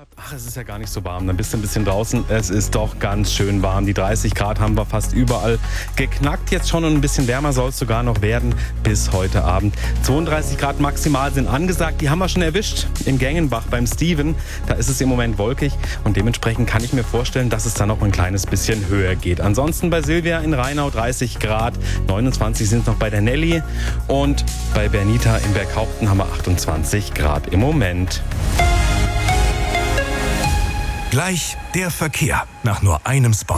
Ach, es ist ja gar nicht so warm. Dann bist du ein bisschen draußen. Es ist doch ganz schön warm. Die 30 Grad haben wir fast überall geknackt jetzt schon und ein bisschen wärmer soll es sogar noch werden bis heute Abend. 32 Grad maximal sind angesagt. Die haben wir schon erwischt im Gengenbach beim Steven. Da ist es im Moment wolkig und dementsprechend kann ich mir vorstellen, dass es da noch ein kleines bisschen höher geht. Ansonsten bei Silvia in Rheinau 30 Grad. 29 sind es noch bei der Nelly und bei Bernita in Berghaupten haben wir 28 Grad im Moment. Gleich der Verkehr nach nur einem Spot.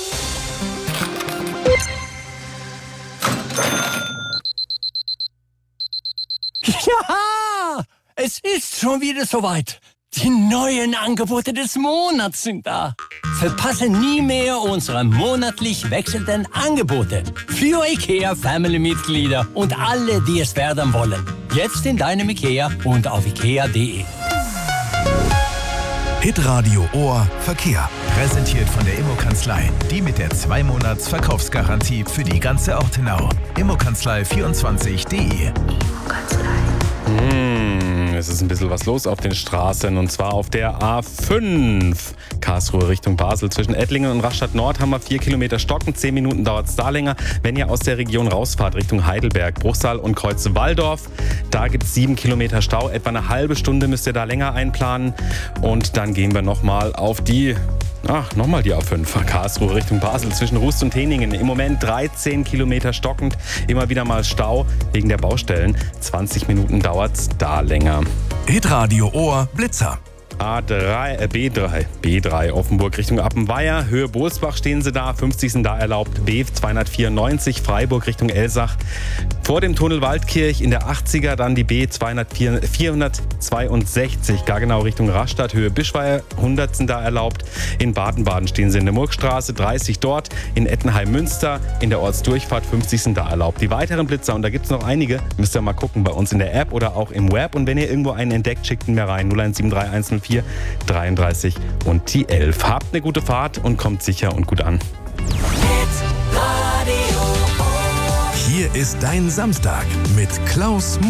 Ja, es ist schon wieder soweit. Die neuen Angebote des Monats sind da. Verpasse nie mehr unsere monatlich wechselnden Angebote für IKEA-Family-Mitglieder und alle, die es werden wollen. Jetzt in deinem IKEA und auf ikea.de. Hitradio Ohr Verkehr. Präsentiert von der Immokanzlei. Die mit der 2-Monats-Verkaufsgarantie für die ganze Ortenau. Immokanzlei24.de. Es ist ein bisschen was los auf den Straßen und zwar auf der A5. Karlsruhe Richtung Basel. Zwischen Ettlingen und Rastatt Nord haben wir 4 Kilometer Stocken. 10 Minuten dauert es da länger. Wenn ihr aus der Region rausfahrt Richtung Heidelberg, Bruchsal und Kreuz-Walldorf, da gibt es 7 Kilometer Stau. Etwa eine halbe Stunde müsst ihr da länger einplanen. Und dann gehen wir nochmal auf die A5. Karlsruhe Richtung Basel zwischen Rust und Heningen. Im Moment 13 Kilometer stockend. Immer wieder mal Stau wegen der Baustellen. 20 Minuten dauert's da länger. Hitradio Ohr Blitzer. B3 Offenburg Richtung Appenweier, Höhe Bohlsbach stehen sie da, 50 sind da erlaubt, B 294 Freiburg Richtung Elsach, vor dem Tunnel Waldkirch in der 80er, dann die B 462 gar genau Richtung Rastatt, Höhe Bischweier, 100 sind da erlaubt, in Baden-Baden stehen sie in der Murgstraße, 30 dort, in Ettenheim-Münster, in der Ortsdurchfahrt 50 sind da erlaubt. Die weiteren Blitzer, und da gibt es noch einige, müsst ihr mal gucken bei uns in der App oder auch im Web, und wenn ihr irgendwo einen entdeckt, schickt ihn mir rein, 0173 104 33 und die 11. Habt eine gute Fahrt und kommt sicher und gut an. Hier ist dein Samstag mit Klaus